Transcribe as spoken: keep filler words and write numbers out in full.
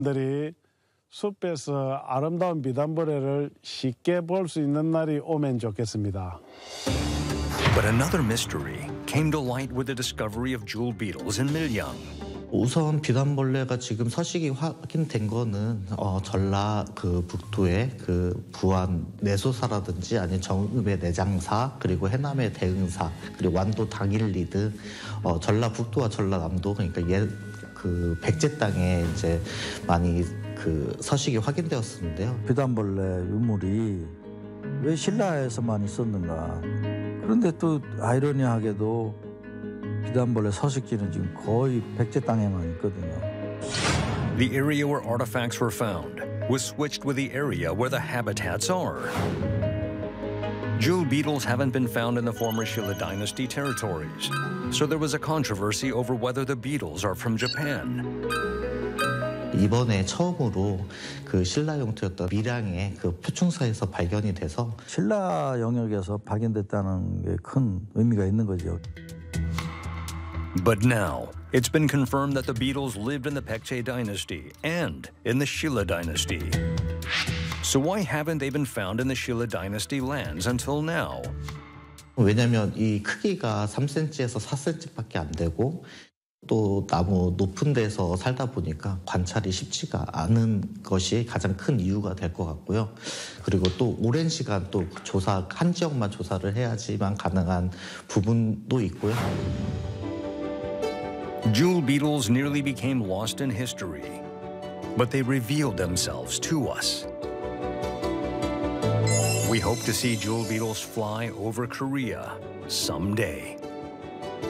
들이 숲에서 아름다운 비단벌레를 쉽게 볼 수 있는 날이 오면 좋겠습니다. But another mystery came to light with the discovery of jewel beetles in Milyang. 우선 비단벌레가 지금 서식이 확인된 거는 어, 전라 그 북도의 그 부안 내소사라든지 아니면 정읍의 내장사 그리고 해남의 대응사 그리고 완도 당일리 등 어, 전라 북도와 전라 남도 그러니까 옛 그 백제 땅에 이제 많이 그 서식이 확인되었는데요. 비단벌레 유물이 왜 신라에서만 있었는가? 그런데 또 아이러니하게도 비단벌레 서식지는 지금 거의 백제 땅에만 있거든요. The area where artifacts were found was switched with the area where the habitats are. Jewel beetles haven't been found in the former Shilla dynasty territories, so there was a controversy over whether the beetles are from Japan. 이번에 처음으로 그 신라 영토였던 밀양의 그 표충사에서 발견이 돼서 신라 영역에서 발견됐다는 게 큰 의미가 있는 거죠. But now, it's been confirmed that the beetles lived in the Paekche dynasty and in the Shilla dynasty. So why haven't they been found in the Shilla dynasty lands until now? 왜냐하면 이 크기가 삼 센티미터에서 사 센티미터밖에 안 되고 또 나무 높은 데서 살다 보니까 관찰이 쉽지가 않은 것이 가장 큰 이유가 될 것 같고요. 그리고 또 오랜 시간 또 조사, 한 지역만 조사를 해야지만 가능한 부분도 있고요. Jewel beetles nearly became lost in history, but they revealed themselves to us. We hope to see jewel beetles fly over Korea someday.